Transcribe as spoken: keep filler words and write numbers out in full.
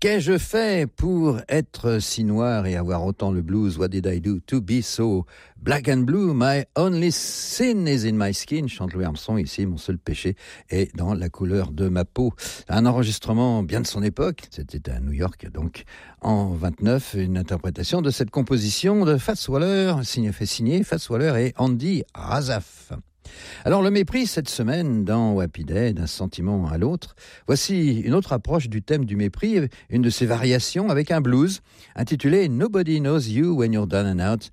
Qu'ai-je fait pour être si noir et avoir autant le blues? What did I do to be so black and blue? My only sin is in my skin, chante Louis Armstrong ici. Mon seul péché est dans la couleur de ma peau. Un enregistrement bien de son époque, c'était à New York donc en vingt-neuf, une interprétation de cette composition de Fats Waller, signé, fait signer Fats Waller et Andy Razaf. Alors le mépris cette semaine dans Happy Day, d'un sentiment à l'autre. Voici une autre approche du thème du mépris, une de ses variations avec un blues intitulé Nobody Knows You When You're Down and Out,